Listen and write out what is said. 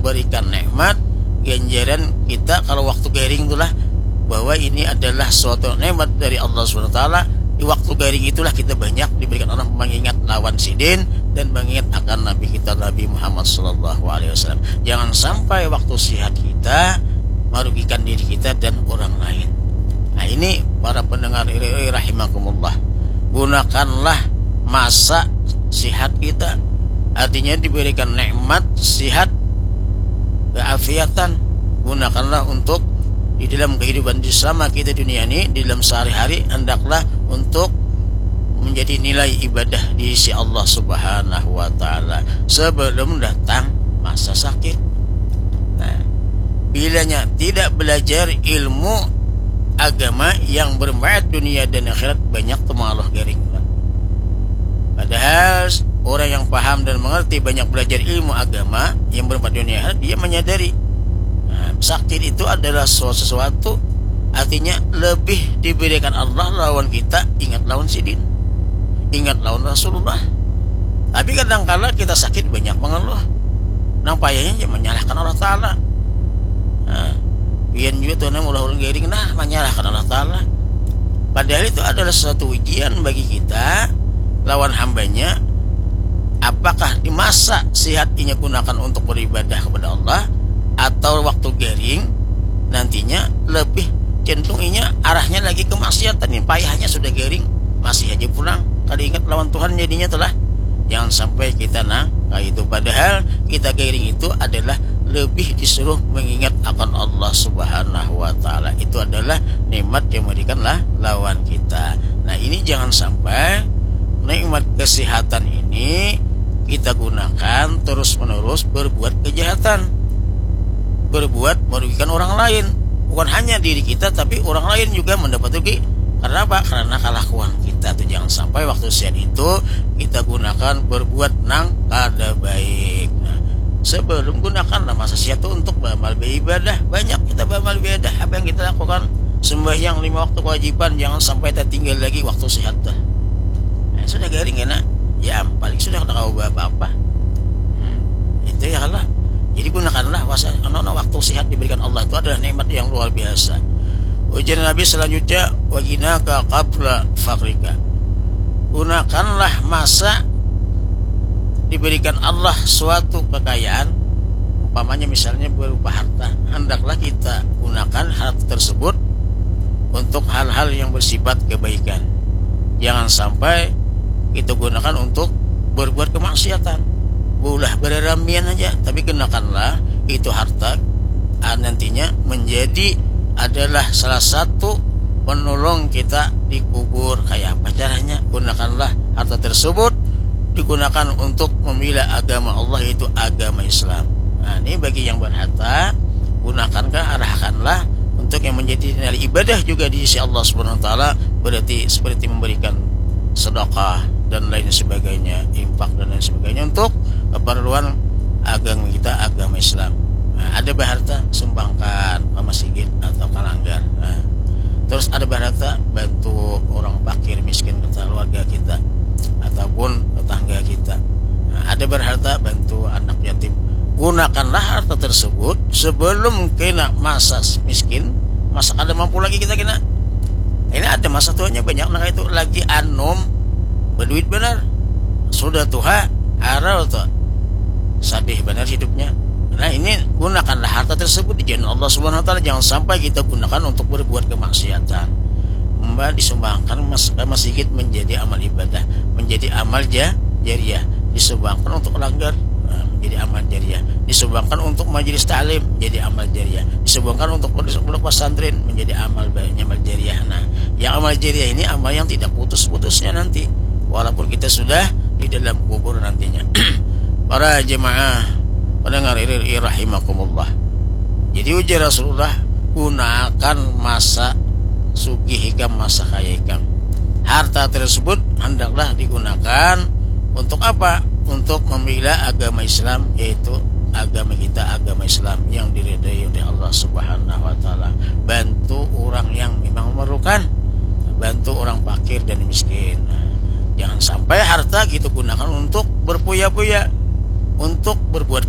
memberikan nikmat, ganjaran kita kalau waktu garing itulah bahwa ini adalah suatu nikmat dari Allah SWT. Di waktu garing itulah kita banyak diberikan orang mengingat lawan sidin dan mengingat akan Nabi kita Nabi Muhammad SAW. Jangan sampai waktu sihat kita merugikan diri kita dan orang lain. Nah ini para pendengar rahimakumullah, gunakanlah masa sihat kita, artinya diberikan nikmat sihat keafiatan, gunakanlah untuk di dalam kehidupan selama kita dunia ini, di dalam sehari-hari hendaklah untuk menjadi nilai ibadah di sisi Allah Subhanahu wa taala sebelum datang masa sakit. Nah, bilanya tidak belajar ilmu agama yang bermanfaat dunia dan akhirat, banyak temalah garing. Padahal orang yang paham dan mengerti banyak belajar ilmu agama yang bermanfaat dunia akhirat, dia menyadari sakit itu adalah sesuatu, artinya lebih diberikan Allah lawan kita. Ingat lawan sidin, ingat lawan Rasulullah. Tapi kadang-kala kita sakit banyak mengeluh, nampaknya menyalahkan Allah Ta'ala. Pian juga tuh ulah-ulah garing menyalahkan Allah Ta'ala. Padahal itu adalah suatu ujian bagi kita lawan hambanya. Apakah di masa sihat ini gunakan untuk beribadah kepada Allah, atau waktu garing nantinya lebih cenderungnya arahnya lagi ke maksiatan. Ini payahnya sudah garing masih aja pulang, kalau ingat lawan Tuhan jadinya telah. Jangan sampai kita itu, padahal kita garing itu adalah lebih disuruh mengingat akan Allah Subhanahu wa taala. Itu adalah nikmat yang memberikanlah lawan kita. Nah ini jangan sampai nikmat kesehatan ini kita gunakan terus-menerus berbuat kejahatan, berbuat merugikan orang lain. Bukan hanya diri kita, tapi orang lain juga mendapat rugi. Karena apa? Karena kelakuan kita tuh. Jangan sampai waktu sihat itu kita gunakan berbuat kada baik. Nah, sebelum gunakanlah masa sihat itu untuk beramal beribadah. Banyak kita beramal beribadah. Apa yang kita lakukan? Sembahyang 5 waktu kewajiban, jangan sampai tertinggal lagi waktu sihat tuh. Nah, sudah garing enak, ya paling sudah kena kau apa-apa. Itu ya Allah. Jadi gunakanlah waktu sehat diberikan Allah, itu adalah nikmat yang luar biasa. Ujian Nabi selanjutnya, waginaka qabla fakrika. Gunakanlah masa diberikan Allah suatu kekayaan, umpamanya misalnya berupa harta, hendaklah kita gunakan harta tersebut untuk hal-hal yang bersifat kebaikan. Jangan sampai kita gunakan untuk berbuat kemaksiatan. Ulah bereramian aja, tapi gunakanlah itu harta nantinya menjadi adalah salah satu penolong kita di kubur. Kayak apa caranya? Gunakanlah harta tersebut digunakan untuk membela agama Allah, yaitu agama Islam. Nah ini bagi yang berharta, gunakanlah, arahkanlah untuk yang menjadi nilai ibadah juga di sisi Allah Subhanahu wa taala, berarti seperti memberikan sedekah dan lain sebagainya, infak dan lain sebagainya untuk keperluan agama kita, agama Islam. Nah, ada berharta sumbangkan ke masjid atau ke langgar. Nah, terus ada berharta bantu orang fakir miskin keluarga kita ataupun tetangga kita. Nah, ada berharta bantu anak yatim. Gunakanlah harta tersebut sebelum kena masa miskin, masa kada mampu lagi kita kena. Ini ada masa tuanya banyak, nah itu lagi anom berduit benar, sudah tuha haral tuh sadih benar hidupnya. Nah ini gunakanlah harta tersebut di jalan Allah Subhanahu wa taala. Jangan sampai kita gunakan untuk berbuat kemaksiatan. Disumbangkan masjid menjadi amal ibadah, menjadi amal jariah. Disumbangkan untuk langgar, menjadi amal jariah. Disumbangkan untuk majelis ta'lim, menjadi amal jariah. Disumbangkan untuk pondok pesantren, menjadi amal jariah. Nah, yang amal jariah ini amal yang tidak putus-putusnya nanti, walaupun kita sudah di dalam kubur nantinya. Para jemaah pendengar rahimakumullah. Jadi ujar Rasulullah, gunakan masa sugih hikam, masa kaya hikam. Harta tersebut hendaklah digunakan untuk apa? Untuk membela agama Islam, yaitu agama kita, agama Islam yang diridhai oleh Allah Subhanahu wa taala. Bantu orang yang memang memerlukan, bantu orang fakir dan miskin. Jangan sampai harta kita gunakan untuk berpoya-poya, untuk berbuat